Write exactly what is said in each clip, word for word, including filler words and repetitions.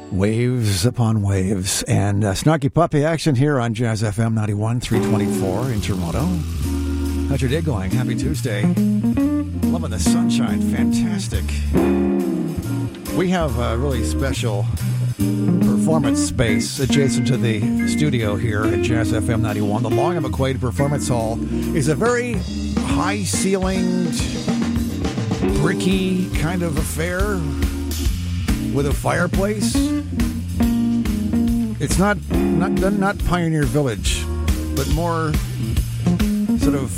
Waves upon waves. And uh, Snarky Puppy action here on Jazz F M ninety-one, three twenty-four in Toronto. How's your day going? Happy Tuesday. Loving the sunshine. Fantastic. We have a really special performance space adjacent to the studio here at Jazz F M ninety-one. The Long and McQuaid Performance Hall is a very high-ceilinged, bricky kind of affair with a fireplace. It's not not not Pioneer Village, but more sort of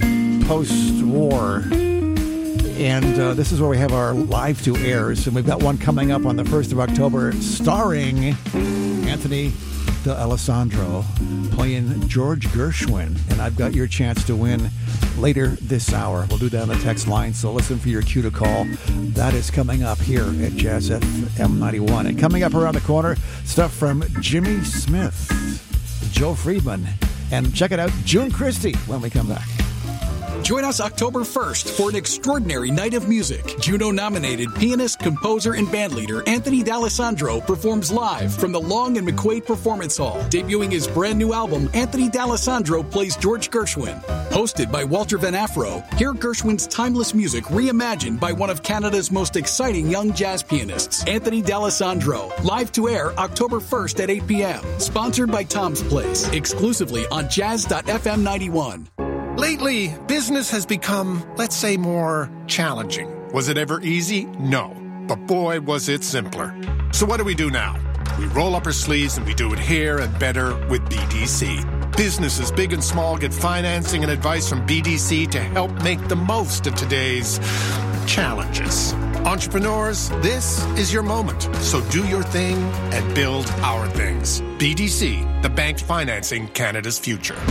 post-war. And uh, this is where we have our live to airs, and we've got one coming up on the first of October, starring Anthony D'Alessandro playing George Gershwin. And I've got your chance to win later this hour. We'll do that on the text line, so listen for your cue to call. That is coming up here at Jazz F M ninety-one. And coming up around the corner, stuff from Jimmy Smith, Joe Friedman, and check it out, June Christie, when we come back. Join us October first for an extraordinary night of music. Juno-nominated pianist, composer, and bandleader Anthony D'Alessandro performs live from the Long and McQuaid Performance Hall. Debuting his brand new album, Anthony D'Alessandro plays George Gershwin. Hosted by Walter Van Afro, hear Gershwin's timeless music reimagined by one of Canada's most exciting young jazz pianists, Anthony D'Alessandro. Live to air October first at eight p.m. Sponsored by Tom's Place. Exclusively on jazz dot f m ninety-one. Lately, business has become, let's say, more challenging. Was it ever easy? No. But boy, was it simpler. So what do we do now? We roll up our sleeves and we do it here and better with B D C. Businesses big and small get financing and advice from B D C to help make the most of today's challenges. Entrepreneurs, this is your moment. So do your thing and build our things. B D C, the bank financing Canada's future.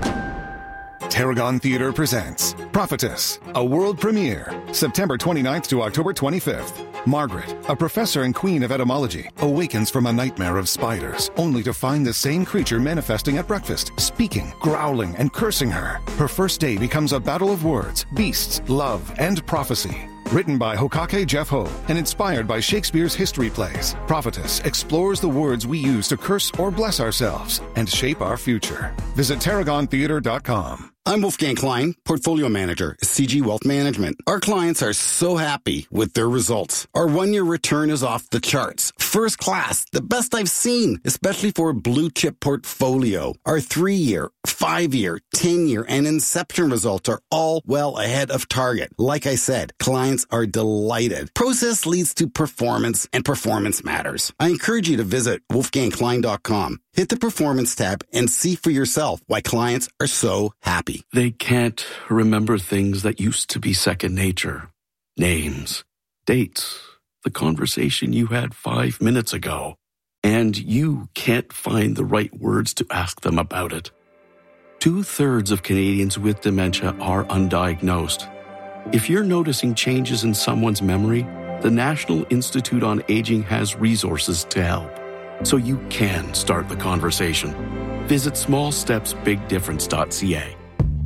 Tarragon Theatre presents Prophetess, a world premiere, September twenty-ninth to October twenty-fifth. Margaret, a professor and queen of etymology, awakens from a nightmare of spiders, only to find the same creature manifesting at breakfast, speaking, growling, and cursing her. Her first day becomes a battle of words, beasts, love, and prophecy. Written by Hokake Jeff Ho and inspired by Shakespeare's history plays, Prophetess explores the words we use to curse or bless ourselves and shape our future. Visit tarragon theatre dot com. I'm Wolfgang Klein, Portfolio Manager, C G Wealth Management. Our clients are so happy with their results. Our one-year return is off the charts. First class, the best I've seen, especially for a blue-chip portfolio. Our three-year, five-year, ten-year, and Inception results are all well ahead of target. Like I said, clients are delighted. Process leads to performance, and performance matters. I encourage you to visit wolfgang klein dot com. Hit the Performance tab and see for yourself why clients are so happy. They can't remember things that used to be second nature. Names, dates, the conversation you had five minutes ago. And you can't find the right words to ask them about it. Two-thirds of Canadians with dementia are undiagnosed. If you're noticing changes in someone's memory, the National Institute on Aging has resources to help. So you can start the conversation. Visit small steps big difference dot c a.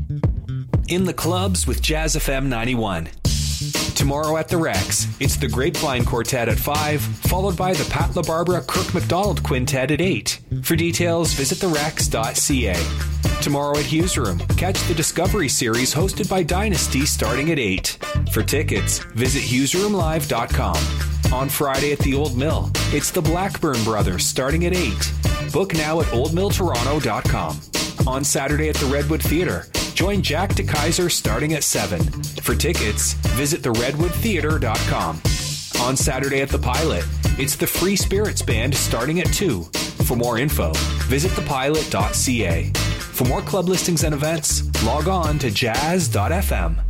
In the clubs with Jazz F M ninety-one. Tomorrow at the Rex, it's the Grapevine Quartet at five, followed by the Pat LaBarbera Kirk MacDonald Quintet at eight. For details, visit the rex dot c a. Tomorrow at Hughes Room, catch the Discovery Series hosted by Dynasty starting at eight. For tickets, visit hughes room live dot com. On Friday at the Old Mill, it's the Blackburn Brothers starting at eight. Book now at old mill toronto dot com. On Saturday at the Redwood Theatre, join Jack DeKaiser starting at seven. For tickets, visit the redwood theatre dot com. On Saturday at the Pilot, it's the Free Spirits Band starting at two. For more info, visit the pilot dot c a. For more club listings and events, log on to jazz dot f m.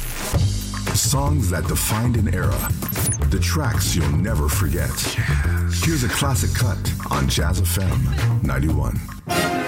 Songs that defined an era. The tracks you'll never forget. Here's a classic cut on Jazz F M ninety-one.